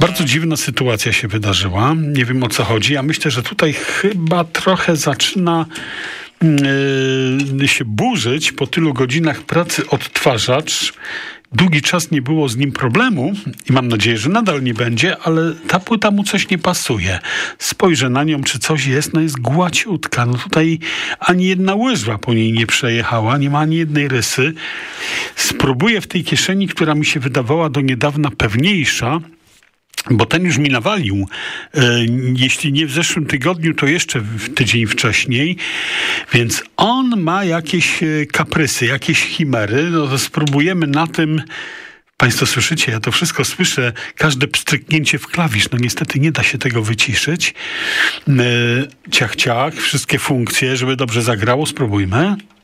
Bardzo dziwna sytuacja się wydarzyła. Nie wiem, o co chodzi. Ja myślę, że tutaj chyba trochę zaczyna się burzyć po tylu godzinach pracy odtwarzacz. Długi czas nie było z nim problemu i mam nadzieję, że nadal nie będzie, ale ta płyta mu coś nie pasuje. Spojrzę na nią, czy coś jest, jest głaciutka. Tutaj ani jedna łyżwa po niej nie przejechała, nie ma ani jednej rysy. Spróbuję w tej kieszeni, która mi się wydawała do niedawna pewniejsza, bo ten już mi nawalił. Jeśli nie w zeszłym tygodniu, to jeszcze w tydzień wcześniej. Więc on ma jakieś kaprysy, jakieś chimery. No to spróbujemy na tym. Państwo słyszycie, ja to wszystko słyszę. Każde pstryknięcie w klawisz. No niestety nie da się tego wyciszyć. Ciach, ciach. Wszystkie funkcje, żeby dobrze zagrało. Spróbujmy.